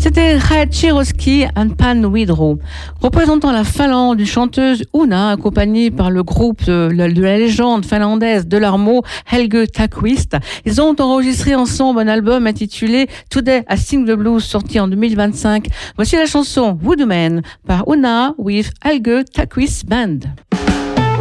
C'était Red Chiroski and Pan Widro. Représentant la Finlande, une chanteuse Una, accompagnée par le groupe de la légende finlandaise de l'Armo, Helge Takvist. Ils ont enregistré ensemble un album intitulé Today I Sing the Blues, sorti en 2025. Voici la chanson Voodoo Man par Una with Helge Takvist Band.